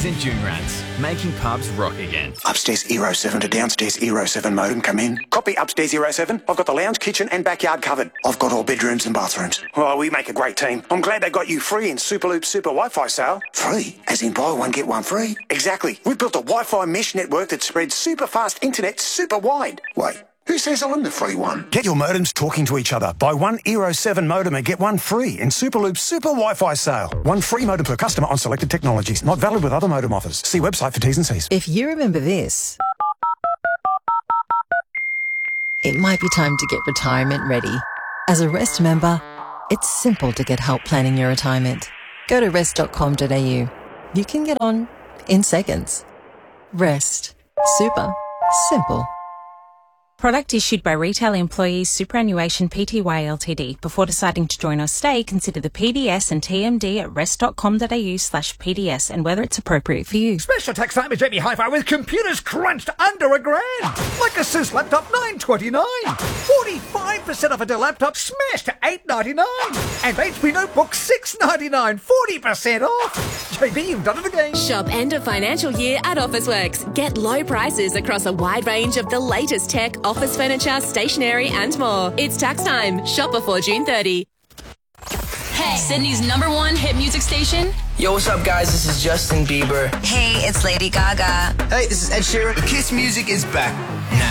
Sydney's and Joonrats, making pubs rock again. Upstairs Eero 7 to downstairs Eero 7 modem, come in. Copy upstairs Eero 7. I've got the lounge, kitchen and backyard covered. I've got all bedrooms and bathrooms. Oh, we make a great team. I'm glad they got you free in Superloop Super Wi-Fi sale. Free? As in buy one get one free? Exactly. We've built a Wi-Fi mesh network that spreads super fast internet super wide. Wait. Who says I'm the free one? Get your modems talking to each other. Buy one Eero 7 modem and get one free in Superloop Super Wi-Fi sale. One free modem per customer on selected technologies. Not valid with other modem offers. See website for T's and C's. If you remember this, it might be time to get retirement ready. As a Rest member, it's simple to get help planning your retirement. Go to rest.com.au. You can get on in seconds. Rest. Super. Simple. Product issued by Retail Employees Superannuation Pty Ltd. Before deciding to join or stay, consider the PDS and TMD at rest.com.au/PDS and whether it's appropriate for you. Special tax time at JB Hi-Fi with computers crunched under $1,000. Like a Asus laptop, $929. 45% off a Dell laptop smashed to $899. And HP notebook, $699. 40% off. JB, you've done it again. Shop end of financial year at Officeworks. Get low prices across a wide range of the latest tech, office furniture, stationery and more. It's tax time. Shop before June 30. Hey, Sydney's #1 hit music station. Yo, what's up, guys? This is Justin Bieber. Hey, it's Lady Gaga. Hey, this is Ed Sheeran. Kiss music is back now.